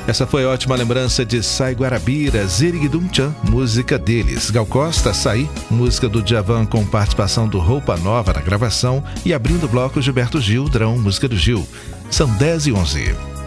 Essa foi a ótima lembrança de Sai Guarabira, Ziriguidum Tchan, música deles. Gal Costa, Saí, música do Djavan com participação do Roupa Nova na gravação. E abrindo o bloco, Gilberto Gil, Drão, música do Gil. São 10h11.